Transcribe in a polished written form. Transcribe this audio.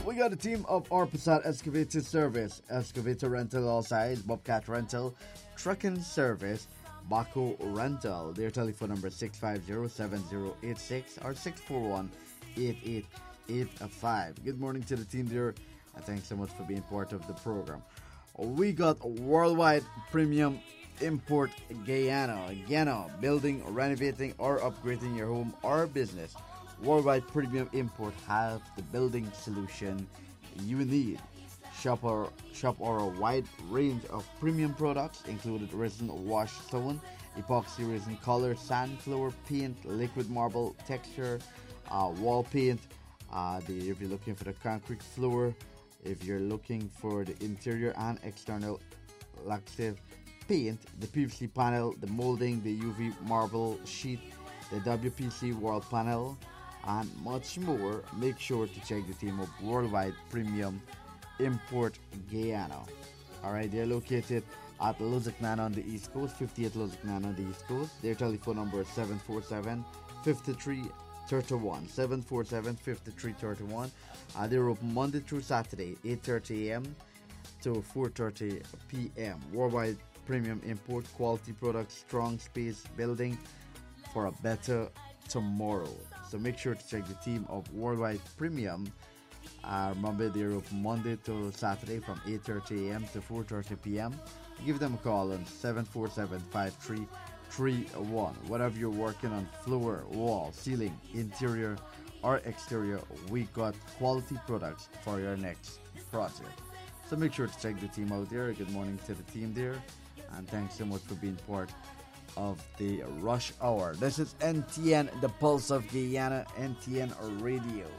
We got a team of Orpasat Excavator Service, Excavator Rental all sides, Bobcat Rental, Trucking Service, Baco Rental. Their telephone number 650-7086 or 641-8885. Good morning to the team there, and thanks so much for being part of the program. We got Worldwide Premium Import Guyana, building, renovating, or upgrading your home or business. Worldwide Premium Import have the building solution you need. Shop our wide range of premium products, including resin wash stone, epoxy resin color, sand floor paint, liquid marble texture, wall paint. If you're looking for the concrete floor, if you're looking for the interior and external laxative paint, the PVC panel, the molding, the UV marble sheet, the WPC wall panel, and much more, make sure to check the team of Worldwide Premium Import Guyana. Alright, they're located at Luzaknan on the East Coast, 58 Luzaknan on the East Coast. Their telephone number is 747-5331. 747-5331. They're open Monday through Saturday, 8:30 a.m. to 4:30 p.m. Worldwide Premium Import, quality products, strong space building for a better tomorrow. So make sure to check the team of Worldwide Premium. Remember, they're open Monday to Saturday from 8:30 a.m. to 4:30 p.m. Give them a call on 747-5331. Whatever you're working on, floor, wall, ceiling, interior, or exterior, we got quality products for your next project. So make sure to check the team out there. Good morning to the team there, and thanks so much for being part of the rush hour. This is NTN, the Pulse of Guyana, NTN Radio.